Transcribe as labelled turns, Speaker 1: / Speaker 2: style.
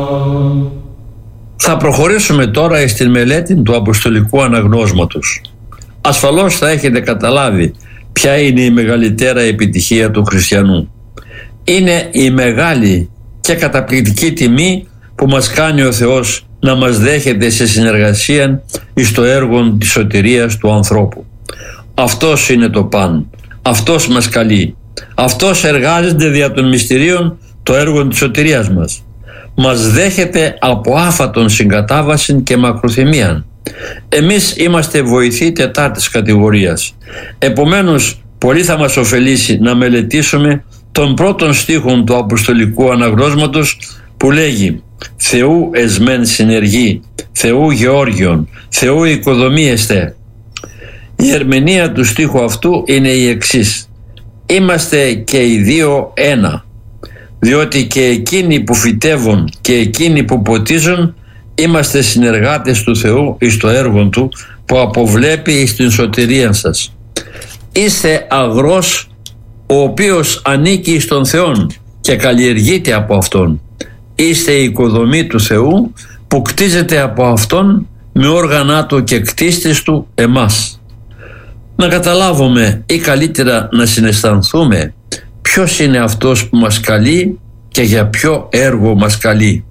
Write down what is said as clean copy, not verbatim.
Speaker 1: Θα προχωρήσουμε τώρα στην μελέτη του Αποστολικού Αναγνώσματος. Ασφαλώς θα έχετε καταλάβει ποια είναι η μεγαλύτερα επιτυχία του χριστιανού. Είναι η μεγάλη και καταπληκτική τιμή που μας κάνει ο Θεός να μας δέχεται σε συνεργασία εις το έργο της σωτηρίας του ανθρώπου. Αυτός είναι το παν. Αυτός μας καλεί. Αυτός εργάζεται δια των μυστηρίων το έργο της σωτηρίας μας. Μας δέχεται από άφατον συγκατάβαση και μακροθυμίαν. Εμείς είμαστε βοηθοί τετάρτης κατηγορίας. Επομένως, πολύ θα μας ωφελήσει να μελετήσουμε τον πρώτον στίχο του Αποστολικού Αναγνώσματος που λέγει «Θεού εσμέν συνεργεί, Θεού Γεώργιον, Θεού οικοδομίεστε». Η ερμηνεία του στίχου αυτού είναι η εξής: είμαστε και οι δύο ένα, διότι και εκείνοι που φυτεύουν και εκείνοι που ποτίζουν είμαστε συνεργάτες του Θεού εις το έργο Του που αποβλέπει εις την σωτηρία σας. Είστε αγρός ο οποίος ανήκει στον Θεόν και καλλιεργείται από Αυτόν. Είστε η οικοδομή του Θεού που κτίζεται από Αυτόν με όργανά Του και κτίστης Του εμάς. Να καταλάβουμε ή καλύτερα να συναισθανθούμε ποιος είναι αυτός που μας καλεί και για ποιο έργο μας καλεί.